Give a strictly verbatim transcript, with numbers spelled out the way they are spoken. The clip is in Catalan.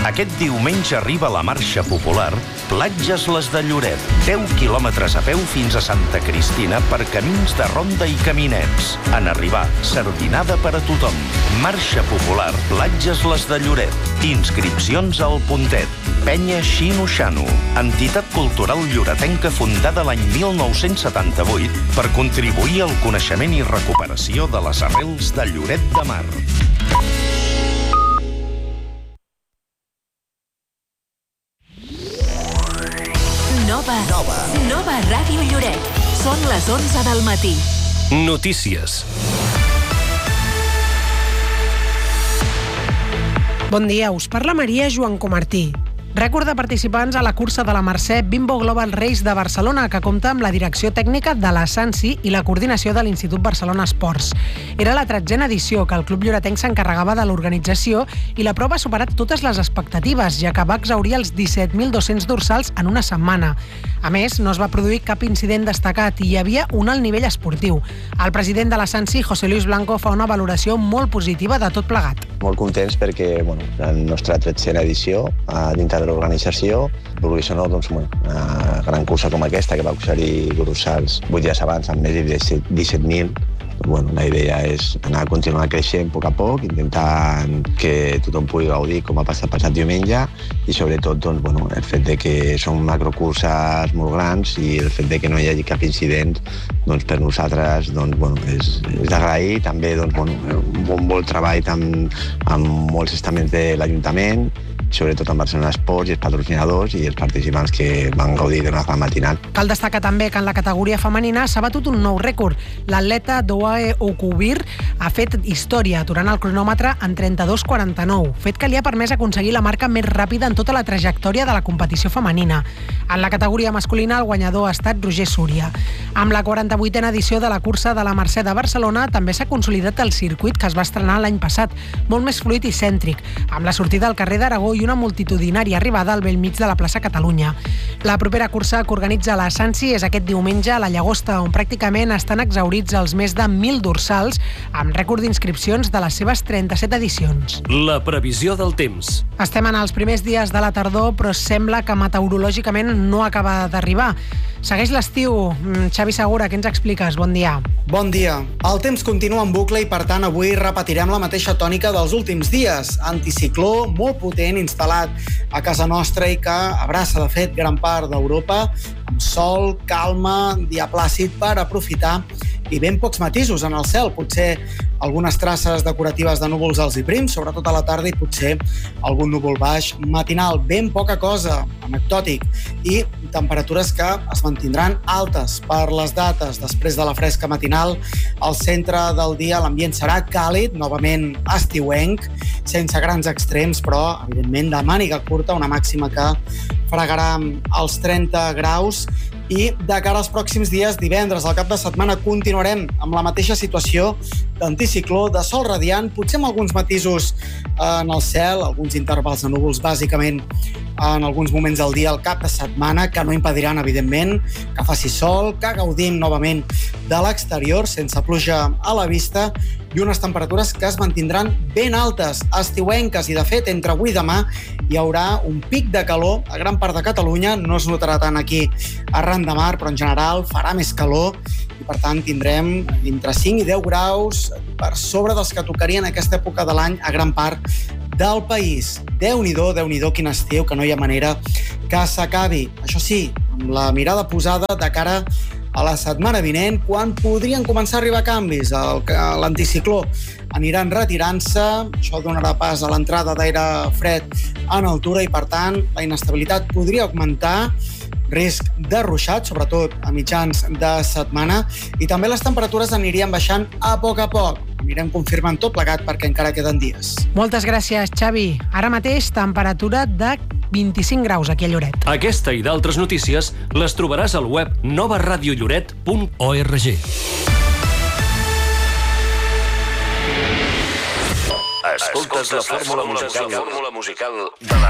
Aquest diumenge arriba la marxa popular Platges les de Lloret. deu quilòmetres a peu fins a Santa Cristina per camins de ronda i caminets. En arribar, sardinada per a tothom. Marxa popular Platges les de Lloret. Inscripcions al Puntet. Penya Xino Xano, entitat cultural lloretenca fundada l'any mil nou-cents setanta-vuit per contribuir al coneixement i recuperació de les arrels de Lloret de Mar. Nova. Nova. Nova Ràdio Lloret. Són les onze del matí. Notícies. Bon dia, us parla Maria Joan Comartí. Rècord de participants a la cursa de la Mercè Bimbo Global Race de Barcelona, que compta amb la direcció tècnica de la Sansi i la coordinació de l'Institut Barcelona Esports. Era la tretzena edició que el club lloretenc s'encarregava de l'organització i la prova ha superat totes les expectatives, ja que va exhaurir els disset mil dos-cents dorsals en una setmana. A més, no es va produir cap incident destacat i hi havia un alt nivell esportiu. El president de la Sansi, José Luis Blanco, fa una valoració molt positiva de tot plegat. Molt contents perquè, bueno, la nostra tretzena edició dintre de l'organització, vulguis o no, doncs, bueno, una gran cursa com aquesta que va oferir dorsals vuit dies abans amb més de disset mil. Bueno, la idea és anar a continuar creixent a poc a poc, intentant que tothom pugui gaudir com ha passat passat diumenge i sobretot doncs, bueno, el fet de que són macrocurses molt grans i el fet de que no hi hagi cap incident doncs, per nosaltres doncs, bueno, és, és d'agrair. També doncs, bueno, un bon, bon treball amb, amb molts estaments de l'Ajuntament, sobretot amb Barcelona Esports i els patrocinadors i els participants que van gaudir d'una gran matinal. Cal destacar també que en la categoria femenina s'ha batut un nou rècord. L'atleta Douae Okubir ha fet història aturant el cronòmetre en trenta-dos quaranta-nou, fet que li ha permès aconseguir la marca més ràpida en tota la trajectòria de la competició femenina. En la categoria masculina el guanyador ha estat Roger Súria. Amb la quaranta-vuitena edició de la cursa de la Mercè de Barcelona també s'ha consolidat el circuit que es va estrenar l'any passat, molt més fluid i cèntric, amb la sortida al carrer d'Aragó i una multitudinària arribada al bell mig de la plaça Catalunya. La propera cursa que organitza la Sansi és aquest diumenge a la Llagosta, on pràcticament estan exhaurits els més de mil dorsals, amb rècord d'inscripcions de les seves trenta-set edicions. La previsió del temps. Estem en els primers dies de la tardor, però sembla que meteorològicament no acaba d'arribar. Segueix l'estiu. Xavi Segura, què ens expliques? Bon dia. Bon dia. El temps continua en bucle i, per tant, avui repetirem la mateixa tònica dels últims dies. Anticicló molt potent instal·lat a casa nostra i que abraça, de fet, gran part d'Europa, amb sol, calma, dia plàcid per aprofitar i ben pocs matisos en el cel. Potser algunes traces decoratives de núvols alts i prims, sobretot a la tarda, i potser algun núvol baix matinal. Ben poca cosa, anecdòtic. I temperatures que es mantindran altes per les dates. Després de la fresca matinal, al centre del dia l'ambient serà càlid, novament estiuenc, sense grans extrems, però, evidentment, de màniga curta, una màxima que fregarà els trenta graus. I de cara als pròxims dies, divendres, al cap de setmana, continuarem amb la mateixa situació d'anticicló, de sol radiant, potser amb alguns matisos en el cel, alguns intervals de núvols, bàsicament en alguns moments del dia al cap de setmana, que no impediran, evidentment, que faci sol, que gaudim novament de l'exterior, sense pluja a la vista, i unes temperatures que es mantindran ben altes, estiuenques, i de fet, entre avui i demà hi haurà un pic de calor a gran part de Catalunya. No es notarà tant aquí arran de mar, però en general farà més calor i, per tant, tindrem entre cinc i deu graus per sobre dels que tocarien aquesta època de l'any a gran part del país. Déu-n'hi-do, Déu-n'hi-do, quin estiu, que no hi ha manera que s'acabi. Això sí, amb la mirada posada de cara a la setmana vinent, quan podrien començar a arribar canvis. L'anticicló aniran retirant-se, això donarà pas a l'entrada d'aire fred en altura i, per tant, la inestabilitat podria augmentar, risc de ruixat, sobretot a mitjans de setmana, i també les temperatures anirien baixant a poc a poc. Anirem confirmant tot plegat perquè encara queden dies. Moltes gràcies, Xavi. Ara mateix, temperatura de vint-i-cinc graus aquí a Lloret. Aquesta i d'altres notícies les trobaràs al web nova radio lloret punt org. Escoltes la fórmula musical de la